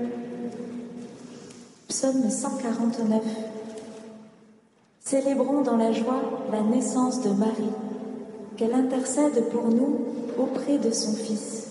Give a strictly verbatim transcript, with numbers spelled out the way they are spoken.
Psaume cent quarante-neuf. Célébrons dans la joie la naissance de Marie, qu'elle intercède pour nous auprès de son Fils.